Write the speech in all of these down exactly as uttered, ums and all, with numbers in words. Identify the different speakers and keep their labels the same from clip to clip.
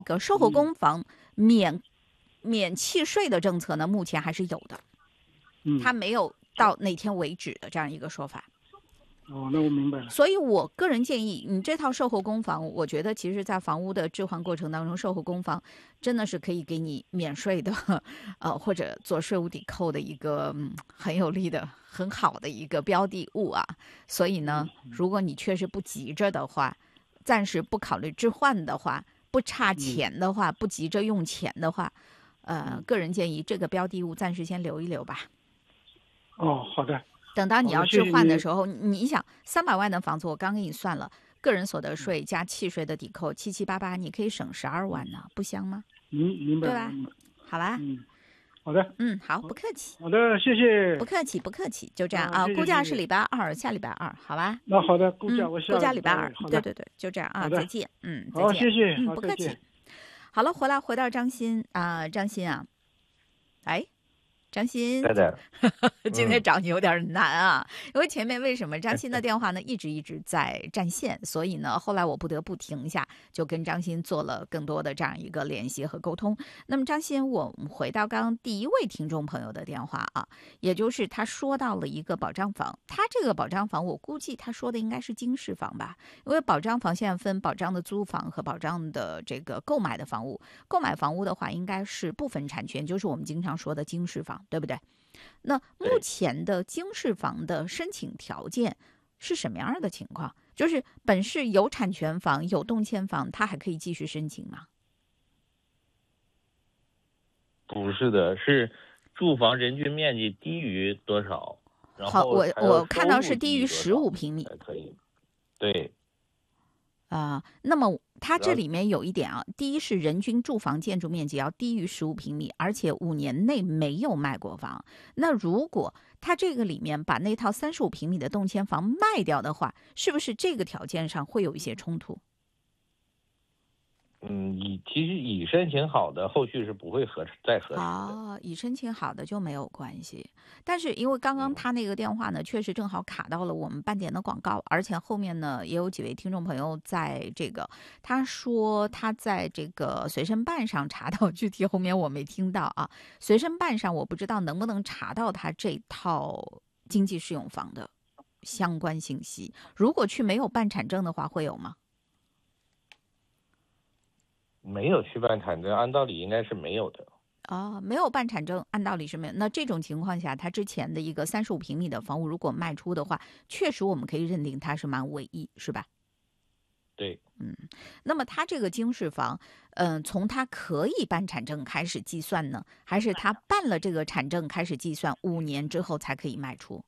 Speaker 1: 个售后公房免、嗯、免契税的政策呢，目前还是有的，
Speaker 2: 嗯，
Speaker 1: 它没有到哪天为止的这样一个说法。
Speaker 2: 哦，那我明白了。
Speaker 1: 所以我个人建议，你这套售后公房，我觉得其实在房屋的置换过程当中，售后公房真的是可以给你免税的，呃，或者做税务抵扣的一个、嗯、很有利的、很好的一个标的物啊。所以呢，如果你确实不急着的话，暂时不考虑置换的话，不差钱的话，不急着用钱的话，呃，个人建议这个标的物暂时先留一留吧。
Speaker 2: 哦，好的。
Speaker 1: 等到你要置换的时候，谢谢 你, 你想三百万的房子，我刚给你算了，个人所得税加契税的抵扣，七七八八，你可以省十二万呢，不香吗？
Speaker 2: 明明白，
Speaker 1: 对吧？好吧。
Speaker 2: 嗯，好的。
Speaker 1: 嗯，好，不客气。
Speaker 2: 好的，谢谢。
Speaker 1: 不客气，不客气，就这样
Speaker 2: 啊。
Speaker 1: 啊，估价是礼拜二，下礼拜二，好吧？
Speaker 2: 那好的，估价我下、
Speaker 1: 嗯、估价礼拜二，
Speaker 2: 对
Speaker 1: 对对对，就这样啊，再见。嗯，再见。
Speaker 2: 好，谢谢。
Speaker 1: 嗯，不客气。好了，回来回到张鑫啊、呃，张鑫啊，哎。张鑫，
Speaker 3: 对的，
Speaker 1: 今天找你有点难啊，嗯、因为前面为什么张鑫的电话呢一直一直在占线，所以呢后来我不得不停下，就跟张鑫做了更多的这样一个联系和沟通。那么张鑫，我们回到刚刚第一位听众朋友的电话啊，也就是他说到了一个保障房，他这个保障房我估计他说的应该是经适房吧，因为保障房现在分保障的租房和保障的这个购买的房屋，购买房屋的话应该是部分产权，就是我们经常说的经适房。对不对？那目前的经适房的申请条件是什么样的情况？就是本市有产权房、有动迁房，它还可以继续申请吗？
Speaker 3: 不是的，是住房人均面积低于多少？然后
Speaker 1: 好，我我看到是低于十五平米，
Speaker 3: 可以。对。
Speaker 1: 啊、呃，那么它这里面有一点啊，第一是人均住房建筑面积要低于十五平米，而且五年内没有卖过房。那如果它这个里面把那套三十五平米的动迁房卖掉的话，是不是这个条件上会有一些冲突？
Speaker 3: 嗯，已其实已申请好的，后续是不会核再核实的。
Speaker 1: 哦，已申请好的就没有关系。但是因为刚刚他那个电话呢，嗯、确实正好卡到了我们半点的广告，而且后面呢也有几位听众朋友在这个，他说他在这个随身办上查到，具体后面我没听到啊。随身办上我不知道能不能查到他这套经济适用房的相关信息。如果去没有办产证的话，会有吗？
Speaker 3: 没有去办产证，按道理应该是没有的。
Speaker 1: 哦，没有办产证，按道理是没有。那这种情况下，他之前的一个三十五平米的房屋如果卖出的话，确实我们可以认定它是满违意，是吧？
Speaker 3: 对，
Speaker 1: 嗯。那么他这个经适房，嗯、呃，从他可以办产证开始计算呢，还是他办了这个产证开始计算，五年之后才可以卖出？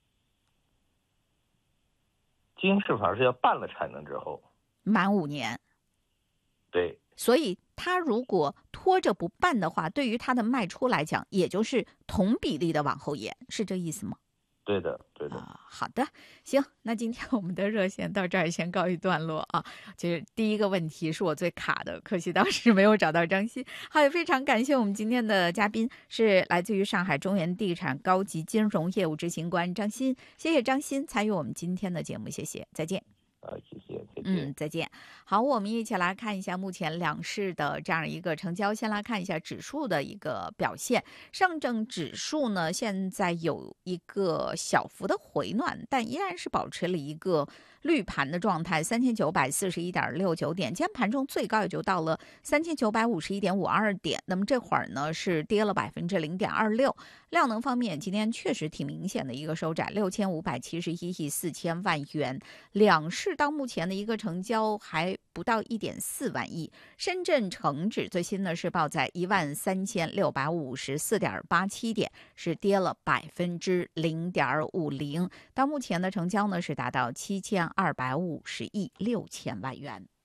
Speaker 3: 经适房是要办了产证之后，
Speaker 1: 满五年。
Speaker 3: 对。
Speaker 1: 所以他如果拖着不办的话，对于他的卖出来讲，也就是同比例的往后延，是这意思吗？
Speaker 3: 对的，对的。
Speaker 1: 啊，好的，行，那今天我们的热线到这儿先告一段落啊。就是第一个问题是我最卡的，可惜当时没有找到张鑫。好，也非常感谢我们今天的嘉宾是来自于上海中原地产高级金融业务执行官张鑫，谢谢张鑫参与我们今天的节目，谢谢，再见。
Speaker 3: 啊，谢谢，再见。
Speaker 1: 嗯，再见。好，我们一起来看一下目前两市的这样一个成交。先来看一下指数的一个表现。上证指数呢，现在有一个小幅的回暖，但依然是保持了一个绿盘的状态，三千九百四十一点六九点。今天盘中最高也就到了三千九百五十一点五二点。那么这会儿呢是跌了百分之零点二六。量能方面，今天确实挺明显的一个收窄，六千五百七十一亿四千万元。两市到目前的一个成交还不到一点四万亿。深圳成指最新呢是报在一万三千六百五十四点八七点，是跌了百分之零点五零。到目前的成交呢是达到七千二百五十亿六千万元。